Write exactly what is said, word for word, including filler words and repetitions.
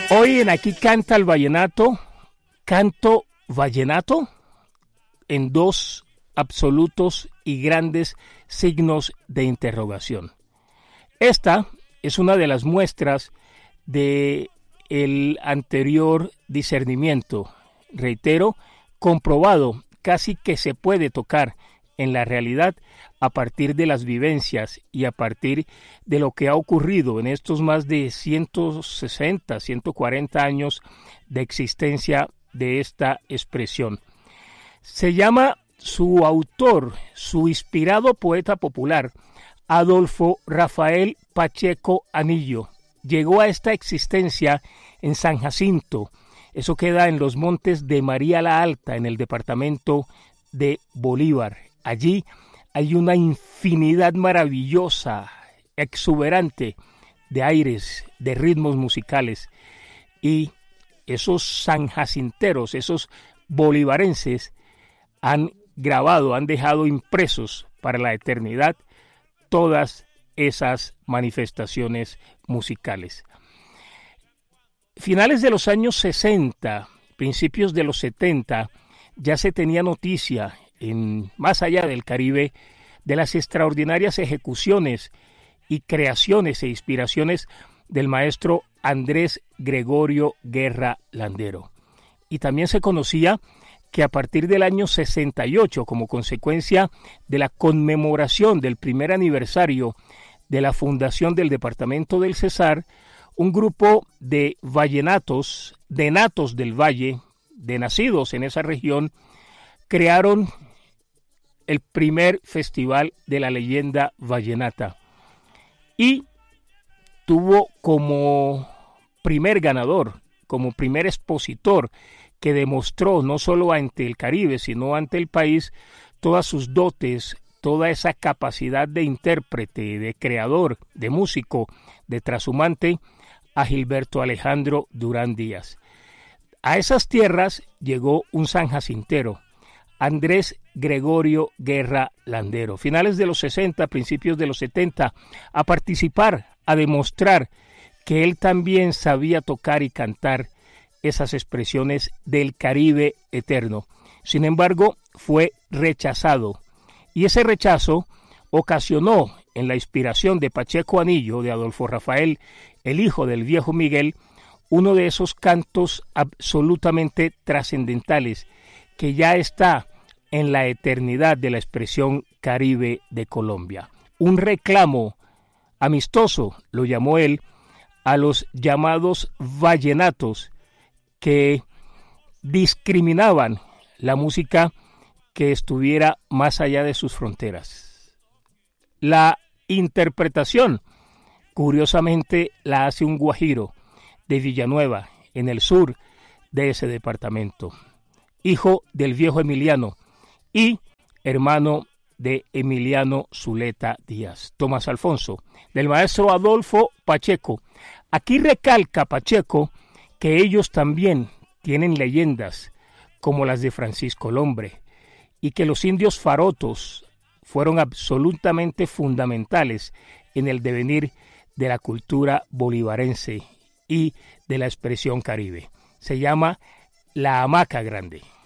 Hoy en Aquí Canta el Vallenato, canto vallenato en dos absolutos y grandes signos de interrogación. Esta es una de las muestras de el anterior discernimiento, reitero, comprobado, casi que se puede tocar en la realidad a partir de las vivencias y a partir de lo que ha ocurrido en estos más de ciento sesenta, ciento cuarenta años de existencia de esta expresión. Se llama su autor, su inspirado poeta popular, Adolfo Rafael Pacheco Anillo. Llegó a esta existencia en San Jacinto, eso queda en los montes de María la Alta, en el departamento de Bolívar. Allí hay una infinidad maravillosa, exuberante de aires, de ritmos musicales, y esos sanjacinteros, esos bolivarenses han grabado, han dejado impresos para la eternidad todas esas manifestaciones musicales. Finales de los años sesenta, principios de los setenta, ya se tenía noticia en más allá del Caribe de las extraordinarias ejecuciones y creaciones e inspiraciones del maestro Andrés Gregorio Guerra Landero. Y también se conocía que a partir del año sesenta y ocho, como consecuencia de la conmemoración del primer aniversario de la fundación del departamento del Cesar, un grupo de vallenatos, de natos del valle, de nacidos en esa región, crearon el primer festival de la leyenda vallenata y tuvo como primer ganador, como primer expositor que demostró no solo ante el Caribe, sino ante el país, todas sus dotes, toda esa capacidad de intérprete, de creador, de músico, de trashumante, a Gilberto Alejandro Durán Díaz. A esas tierras llegó un sanjacintero, Andrés Gregorio Guerra Landero, finales de los sesenta, principios de los setenta, a participar, a demostrar que él también sabía tocar y cantar esas expresiones del Caribe eterno. Sin embargo, fue rechazado, y ese rechazo ocasionó en la inspiración de Pacheco Anillo, de Adolfo Rafael, el hijo del viejo Miguel, uno de esos cantos absolutamente trascendentales que ya está en la eternidad de la expresión Caribe de Colombia. Un reclamo amistoso, lo llamó él, a los llamados vallenatos que discriminaban la música que estuviera más allá de sus fronteras. La interpretación, curiosamente, la hace un guajiro de Villanueva, en el sur de ese departamento, hijo del viejo Emiliano y hermano de Emiliano Zuleta Díaz, Tomás Alfonso, del maestro Adolfo Pacheco. Aquí recalca Pacheco que ellos también tienen leyendas como las de Francisco Lombre y que los indios farotos fueron absolutamente fundamentales en el devenir de la cultura bolivarense y de la expresión caribe. Se llama La Hamaca Grande.